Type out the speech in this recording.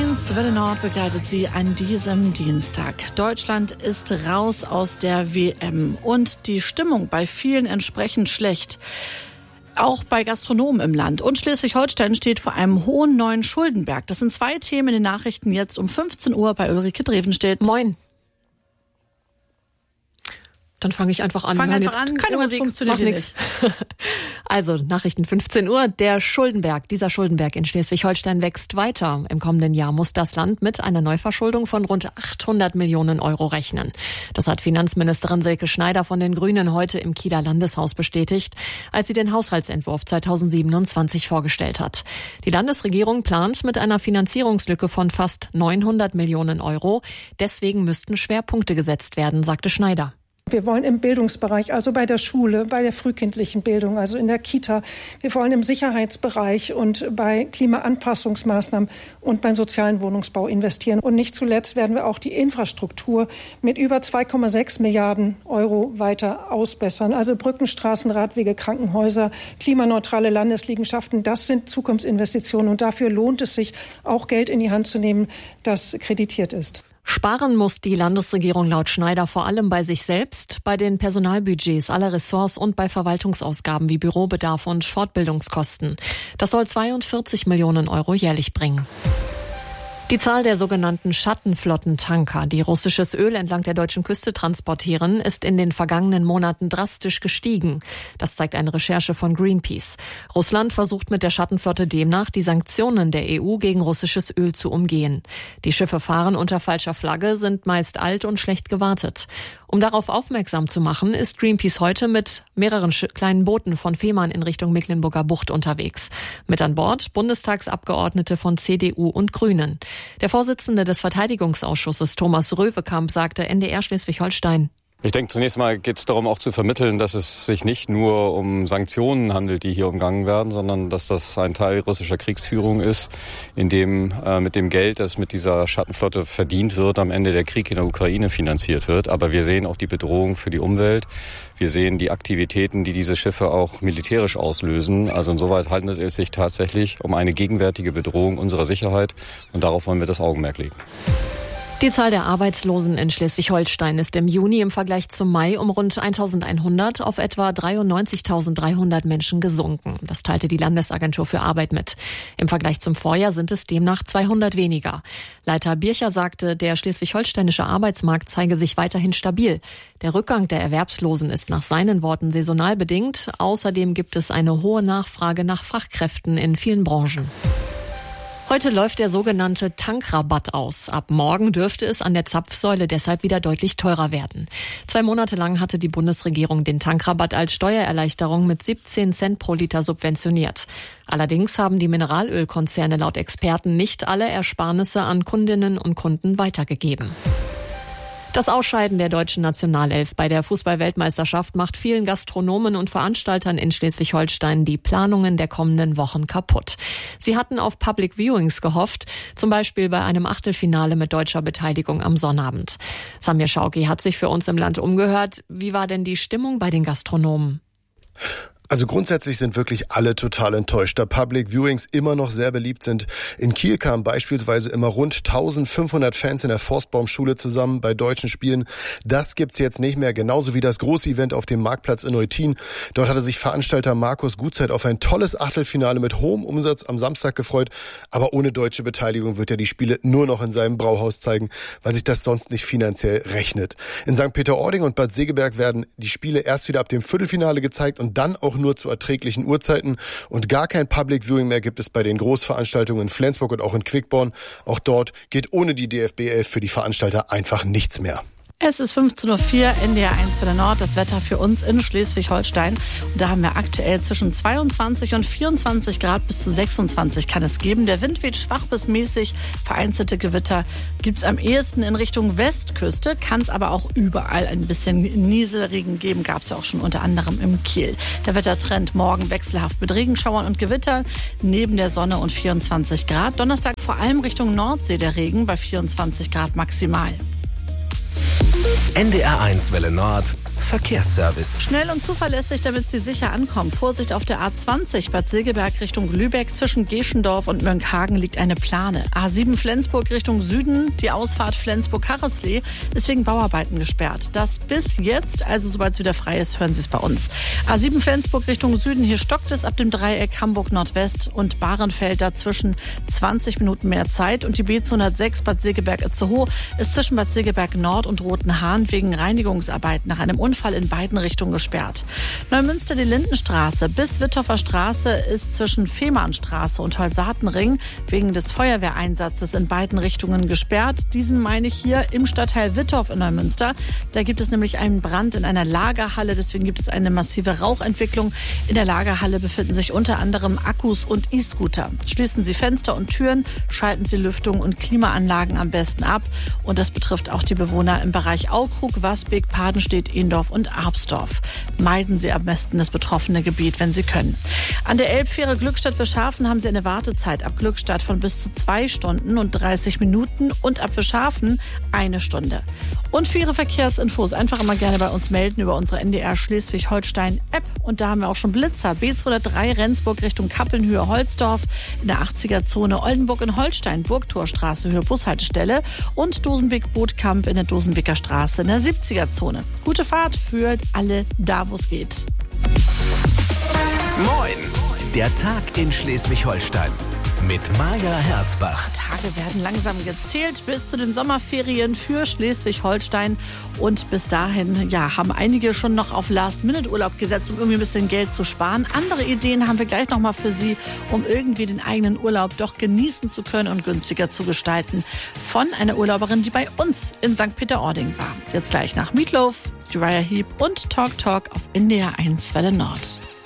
1 Welle Nord begleitet Sie an diesem Dienstag. Deutschland ist raus aus der WM und die Stimmung bei vielen entsprechend schlecht. Auch bei Gastronomen im Land. Und Schleswig-Holstein steht vor einem hohen neuen Schuldenberg. Das sind 2 Themen in den Nachrichten jetzt um 15 Uhr bei Ulrike Drevenstedt. Moin. Dann fange ich einfach an. Fang einfach an. Keine Musik, funktioniert nichts. Also, Nachrichten 15 Uhr. Der Schuldenberg, dieser Schuldenberg in Schleswig-Holstein wächst weiter. Im kommenden Jahr muss das Land mit einer Neuverschuldung von rund 800 Millionen Euro rechnen. Das hat Finanzministerin Silke Schneider von den Grünen heute im Kieler Landeshaus bestätigt, als sie den Haushaltsentwurf 2027 vorgestellt hat. Die Landesregierung plant mit einer Finanzierungslücke von fast 900 Millionen Euro. Deswegen müssten Schwerpunkte gesetzt werden, sagte Schneider. Wir wollen im Bildungsbereich, also bei der Schule, bei der frühkindlichen Bildung, also in der Kita. Wir wollen im Sicherheitsbereich und bei Klimaanpassungsmaßnahmen und beim sozialen Wohnungsbau investieren. Und nicht zuletzt werden wir auch die Infrastruktur mit über 2,6 Milliarden Euro weiter ausbessern. Also Brücken, Straßen, Radwege, Krankenhäuser, klimaneutrale Landesliegenschaften, das sind Zukunftsinvestitionen. Und dafür lohnt es sich, auch Geld in die Hand zu nehmen, das kreditiert ist. Sparen muss die Landesregierung laut Schneider vor allem bei sich selbst, bei den Personalbudgets aller Ressorts und bei Verwaltungsausgaben wie Bürobedarf und Fortbildungskosten. Das soll 42 Millionen Euro jährlich bringen. Die Zahl der sogenannten Schattenflottentanker, die russisches Öl entlang der deutschen Küste transportieren, ist in den vergangenen Monaten drastisch gestiegen. Das zeigt eine Recherche von Greenpeace. Russland versucht mit der Schattenflotte demnach, die Sanktionen der EU gegen russisches Öl zu umgehen. Die Schiffe fahren unter falscher Flagge, sind meist alt und schlecht gewartet. Um darauf aufmerksam zu machen, ist Greenpeace heute mit mehreren kleinen Booten von Fehmarn in Richtung Mecklenburger Bucht unterwegs. Mit an Bord Bundestagsabgeordnete von CDU und Grünen. Der Vorsitzende des Verteidigungsausschusses Thomas Röwekamp sagte NDR Schleswig-Holstein: Ich denke, zunächst mal geht es darum, auch zu vermitteln, dass es sich nicht nur um Sanktionen handelt, die hier umgangen werden, sondern dass das ein Teil russischer Kriegsführung ist, in dem mit dem Geld, das mit dieser Schattenflotte verdient wird, am Ende der Krieg in der Ukraine finanziert wird. Aber wir sehen auch die Bedrohung für die Umwelt. Wir sehen die Aktivitäten, die diese Schiffe auch militärisch auslösen. Also insoweit handelt es sich tatsächlich um eine gegenwärtige Bedrohung unserer Sicherheit. Und darauf wollen wir das Augenmerk legen. Die Zahl der Arbeitslosen in Schleswig-Holstein ist im Juni im Vergleich zum Mai um rund 1.100 auf etwa 93.300 Menschen gesunken. Das teilte die Landesagentur für Arbeit mit. Im Vergleich zum Vorjahr sind es demnach 200 weniger. Leiter Bircher sagte, der schleswig-holsteinische Arbeitsmarkt zeige sich weiterhin stabil. Der Rückgang der Erwerbslosen ist nach seinen Worten saisonal bedingt. Außerdem gibt es eine hohe Nachfrage nach Fachkräften in vielen Branchen. Heute läuft der sogenannte Tankrabatt aus. Ab morgen dürfte es an der Zapfsäule deshalb wieder deutlich teurer werden. 2 Monate lang hatte die Bundesregierung den Tankrabatt als Steuererleichterung mit 17 Cent pro Liter subventioniert. Allerdings haben die Mineralölkonzerne laut Experten nicht alle Ersparnisse an Kundinnen und Kunden weitergegeben. Das Ausscheiden der deutschen Nationalelf bei der Fußball-Weltmeisterschaft macht vielen Gastronomen und Veranstaltern in Schleswig-Holstein die Planungen der kommenden Wochen kaputt. Sie hatten auf Public Viewings gehofft, zum Beispiel bei einem Achtelfinale mit deutscher Beteiligung am Sonnabend. Samir Schauki hat sich für uns im Land umgehört. Wie war denn die Stimmung bei den Gastronomen? Also grundsätzlich sind wirklich alle total enttäuscht, da Public Viewings immer noch sehr beliebt sind. In Kiel kamen beispielsweise immer rund 1500 Fans in der Forstbaumschule zusammen bei deutschen Spielen. Das gibt's jetzt nicht mehr, genauso wie das große Event auf dem Marktplatz in Eutin. Dort hatte sich Veranstalter Markus Gutzeit auf ein tolles Achtelfinale mit hohem Umsatz am Samstag gefreut. Aber ohne deutsche Beteiligung wird er die Spiele nur noch in seinem Brauhaus zeigen, weil sich das sonst nicht finanziell rechnet. In St. Peter-Ording und Bad Segeberg werden die Spiele erst wieder ab dem Viertelfinale gezeigt und dann auch nur zu erträglichen Uhrzeiten, und gar kein Public Viewing mehr gibt es bei den Großveranstaltungen in Flensburg und auch in Quickborn. Auch dort geht ohne die DFB 11 für die Veranstalter einfach nichts mehr. Es ist 15.04 Uhr, NDR 1 Welle Nord, das Wetter für uns in Schleswig-Holstein. Und da haben wir aktuell zwischen 22 und 24 Grad bis zu 26 kann es geben. Der Wind weht schwach bis mäßig, vereinzelte Gewitter gibt es am ehesten in Richtung Westküste, kann es aber auch überall ein bisschen Nieselregen geben, gab es ja auch schon unter anderem im Kiel. Der Wettertrend morgen wechselhaft mit Regenschauern und Gewittern, neben der Sonne und 24 Grad. Donnerstag vor allem Richtung Nordsee der Regen bei 24 Grad maximal. NDR 1 Welle Nord, Verkehrsservice. Schnell und zuverlässig, damit Sie sicher ankommen. Vorsicht auf der A20 Bad Segeberg Richtung Lübeck. Zwischen Geschendorf und Mönckehagen liegt eine Plane. A7 Flensburg Richtung Süden. Die Ausfahrt Flensburg-Harreslee ist wegen Bauarbeiten gesperrt. Das bis jetzt, also sobald es wieder frei ist, hören Sie es bei uns. A7 Flensburg Richtung Süden. Hier stockt es ab dem Dreieck Hamburg Nordwest und Bahrenfeld dazwischen 20 Minuten mehr Zeit. Und die B206 Bad Segeberg-Itzehoe ist zwischen Bad Segeberg Nord und Rotenhahn wegen Reinigungsarbeiten nach einem Unfall in beiden Richtungen gesperrt. Neumünster die Lindenstraße bis Witthoffer Straße ist zwischen Fehmarnstraße und Holsatenring wegen des Feuerwehreinsatzes in beiden Richtungen gesperrt. Diesen meine ich hier im Stadtteil Withoff in Neumünster. Da gibt es nämlich einen Brand in einer Lagerhalle, deswegen gibt es eine massive Rauchentwicklung. In der Lagerhalle befinden sich unter anderem Akkus und E-Scooter. Schließen Sie Fenster und Türen, schalten Sie Lüftung und Klimaanlagen am besten ab. Und das betrifft auch die Bewohner im Bereich Aukrug, Wasbeek, Padenstedt, Ehndorf und Arpsdorf. Meiden Sie am besten das betroffene Gebiet, wenn Sie können. An der Elbfähre Glückstadt-Wischhafen haben Sie eine Wartezeit ab Glückstadt von bis zu 2 Stunden und 30 Minuten und ab Wischhafen 1 Stunde. Und für Ihre Verkehrsinfos einfach immer gerne bei uns melden über unsere NDR Schleswig-Holstein-App. Und da haben wir auch schon Blitzer. B203 Rendsburg Richtung Kappeln, Höhe Holzdorf. In der 80er-Zone Oldenburg in Holstein, Burgtorstraße, Höhe Bushaltestelle. Und Dosenbeek-Bootkamp in der Dosenbeeker Straße in der 70er-Zone. Gute Fahrt für alle da, wo es geht. Moin! Der Tag in Schleswig-Holstein. Mit Maja Herzbach. Tage werden langsam gezählt bis zu den Sommerferien für Schleswig-Holstein. Und bis dahin haben einige schon noch auf Last-Minute-Urlaub gesetzt, um irgendwie ein bisschen Geld zu sparen. Andere Ideen haben wir gleich nochmal für Sie, um irgendwie den eigenen Urlaub doch genießen zu können und günstiger zu gestalten. Von einer Urlauberin, die bei uns in St. Peter-Ording war. Jetzt gleich nach Meatloaf, Uriah Heep und Talk Talk auf NDR 1 Welle Nord.